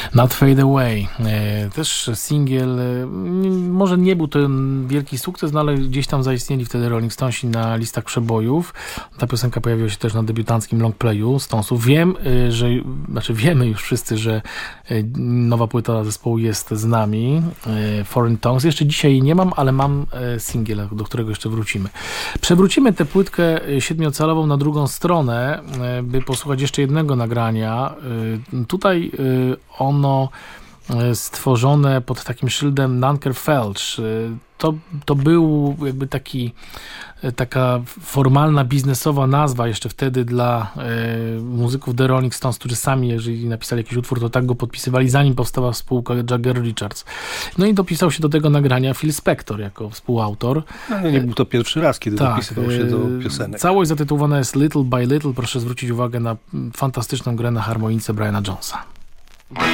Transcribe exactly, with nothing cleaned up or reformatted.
Not Fade Away. E, też singiel, e, może nie był to wielki sukces, no ale gdzieś tam zaistnieli wtedy Rolling Stonesi na listach przebojów. Ta piosenka pojawiła się też na debiutanckim longplayu Stonesów. Wiem, e, że, znaczy wiemy już wszyscy, że e, nowa płyta zespołu jest z nami. E, Foreign Tongues. Jeszcze dzisiaj jej nie mam, ale mam e, singiel, do którego jeszcze wrócimy. Przewrócimy tę płytkę siedmiocalową na drugą stronę, e, by posłuchać jeszcze jednego nagrania. E, tutaj e, ono stworzone pod takim szyldem Nunker Felch. To, to był jakby taki, taka formalna, biznesowa nazwa jeszcze wtedy dla e, muzyków The Rolling Stones, którzy sami, jeżeli napisali jakiś utwór, to tak go podpisywali, zanim powstała spółka Jagger Richards. No i dopisał się do tego nagrania Phil Spector jako współautor. No, nie był to pierwszy raz, kiedy tak, dopisywał się do piosenek. Całość zatytułowana jest Little by Little. Proszę zwrócić uwagę na fantastyczną grę na harmonijce Briana Jonesa.